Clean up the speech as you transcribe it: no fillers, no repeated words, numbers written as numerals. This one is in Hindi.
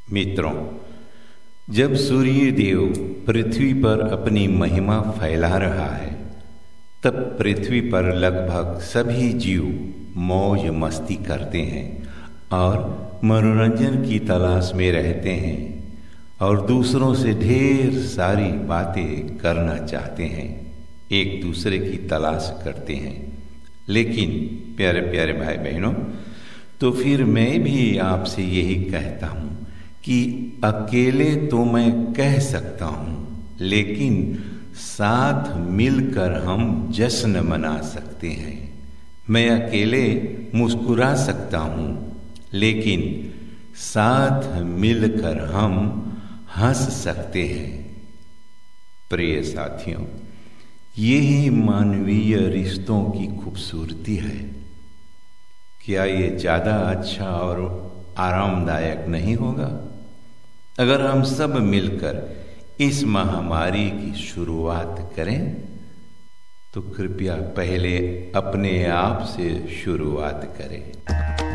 मित्रों, जब सूर्य देव पृथ्वी पर अपनी महिमा फैला रहा है, तब पृथ्वी पर लगभग सभी जीव मौज मस्ती करते हैं और मनोरंजन की तलाश में रहते हैं और दूसरों से ढेर सारी बातें करना चाहते हैं, एक दूसरे की तलाश करते हैं। लेकिन प्यारे प्यारे भाई बहनों, तो फिर मैं भी आपसे यही कहता हूँ कि अकेले तो मैं कह सकता हूँ, लेकिन साथ मिलकर हम जश्न मना सकते हैं। मैं अकेले मुस्कुरा सकता हूँ, लेकिन साथ मिलकर हम हंस सकते हैं। प्रिय साथियों, यही मानवीय रिश्तों की खूबसूरती है। क्या ये ज़्यादा अच्छा और आरामदायक नहीं होगा अगर हम सब मिलकर इस महामारी की शुरुआत करें? तो कृपया पहले अपने आप से शुरुआत करें।